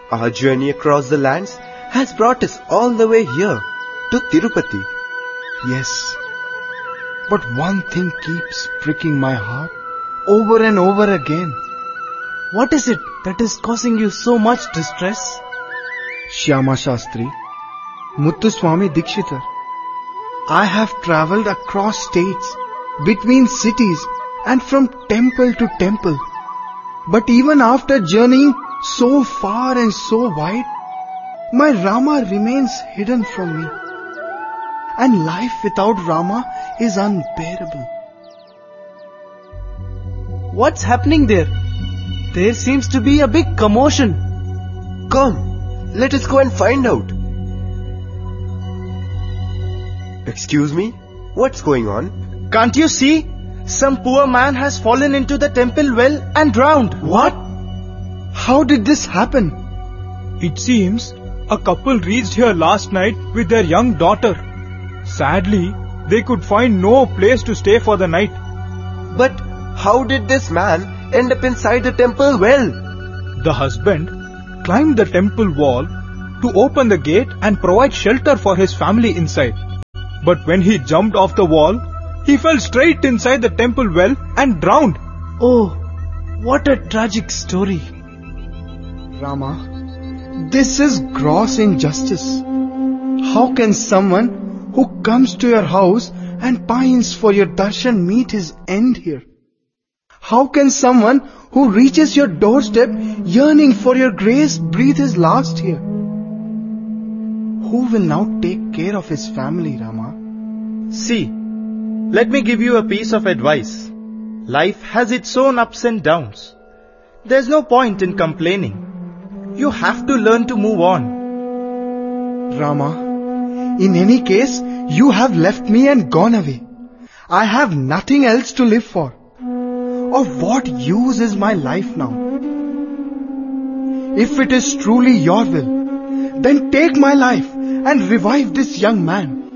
Our journey across the lands has brought us all the way here to Tirupati. Yes, but one thing keeps pricking my heart over and over again. What is it that is causing you so much distress? Shyama Shastri, Muthuswami Dikshitar, I have travelled across states, between cities and from temple to temple. But even after journeying so far and so wide, my Rama remains hidden from me. And life without Rama is unbearable. What's happening there? There seems to be a big commotion. Come, let us go and find out. Excuse me, what's going on? Can't you see? Some poor man has fallen into the temple well and drowned. What? How did this happen? It seems a couple reached here last night with their young daughter. Sadly, they could find no place to stay for the night. But how did this man end up inside the temple well? The husband climbed the temple wall to open the gate and provide shelter for his family inside. But when he jumped off the wall, he fell straight inside the temple well and drowned. Oh, what a tragic story. Rama, this is gross injustice. How can someone who comes to your house and pines for your darshan meet his end here? How can someone who reaches your doorstep yearning for your grace breathe his last here? Who will now take care of his family, Rama? See, let me give you a piece of advice. Life has its own ups and downs. There's no point in complaining. You have to learn to move on. Rama, in any case, you have left me and gone away. I have nothing else to live for. Of what use is my life now? If it is truly your will, then take my life and revive this young man.